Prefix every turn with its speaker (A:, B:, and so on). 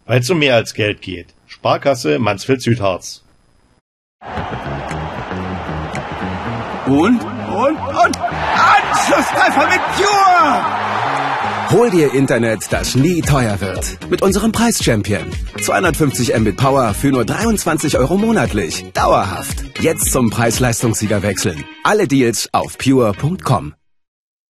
A: Weil es um mehr als Geld geht. Sparkasse Mansfeld-Südharz.
B: Und? Anschlusstreffer mit Pure!
C: Hol dir Internet, das nie teuer wird. Mit unserem Preis-Champion. 250 Mbit Power für nur 23 € monatlich. Dauerhaft. Jetzt zum Preis-Leistungssieger wechseln. Alle Deals auf pure.com.